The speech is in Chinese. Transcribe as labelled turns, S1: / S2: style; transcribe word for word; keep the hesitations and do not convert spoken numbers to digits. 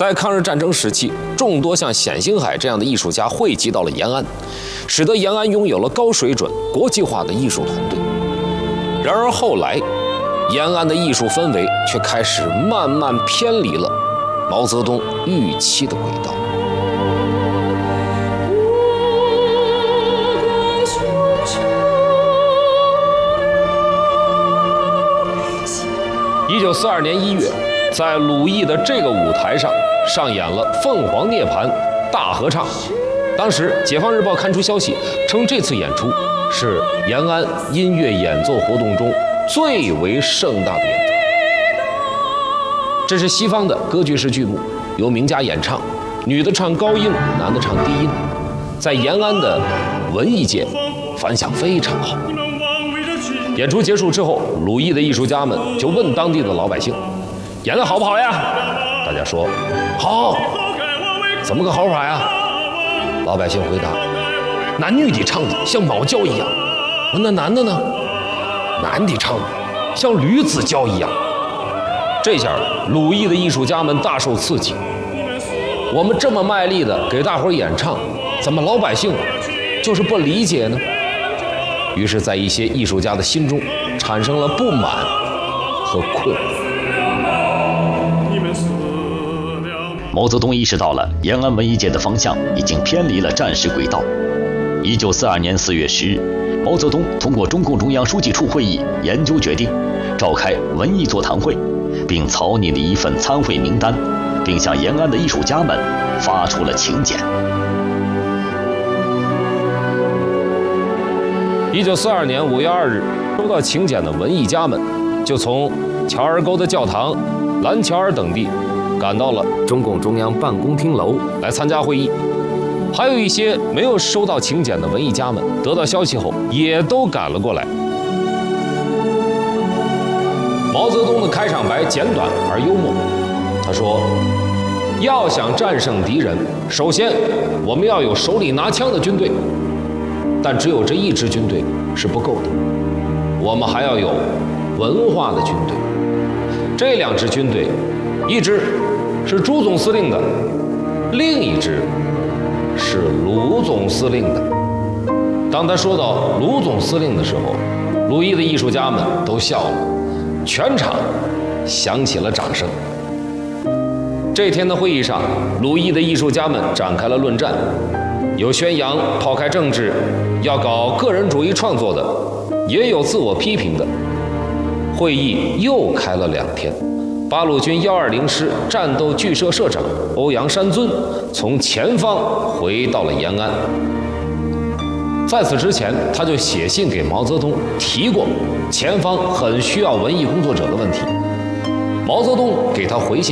S1: 在抗日战争时期，众多像冼星海这样的艺术家汇集到了延安，使得延安拥有了高水准、国际化的艺术团队。然而后来，延安的艺术氛围却开始慢慢偏离了毛泽东预期的轨道。一九四二年一月，在鲁艺的这个舞台上上演了《凤凰涅槃》大合唱。当时《解放日报》刊出消息，称这次演出是延安音乐演奏活动中最为盛大的演出。这是西方的歌剧式剧目，由名家演唱，女的唱高音，男的唱低音。在延安的文艺界反响非常好。演出结束之后，鲁艺的艺术家们就问当地的老百姓，演得好不好呀？大家说好。怎么个好法呀？老百姓回答，男女的唱的像猫叫一样。那男的呢？男的唱的像驴子叫一样。这下鲁艺的艺术家们大受刺激，我们这么卖力的给大伙演唱，怎么老百姓就是不理解呢？于是在一些艺术家的心中产生了不满和困惑。
S2: 毛泽东意识到了延安文艺界的方向已经偏离了战时轨道。一九四二年四月十日，毛泽东通过中共中央书记处会议研究决定，召开文艺座谈会，并草拟了一份参会名单，并向延安的艺术家们发出了请柬。
S1: 一九四二年五月二日，收到请柬的文艺家们就从乔尔沟的教堂、蓝乔尔等地赶到了中共中央办公厅楼来参加会议。还有一些没有收到请柬的文艺家们得到消息后也都赶了过来。毛泽东的开场白简短而幽默，他说，要想战胜敌人，首先我们要有手里拿枪的军队，但只有这一支军队是不够的，我们还要有文化的军队。这两支军队，一支是朱总司令的，另一支是卢总司令的。当他说到卢总司令的时候，鲁艺的艺术家们都笑了，全场响起了掌声。这天的会议上，鲁艺的艺术家们展开了论战，有宣扬抛开政治，要搞个人主义创作的，也有自我批评的。会议又开了两天。八路军幺二零师战斗剧社社长欧阳山尊从前方回到了延安。在此之前，他就写信给毛泽东提过前方很需要文艺工作者的问题。毛泽东给他回信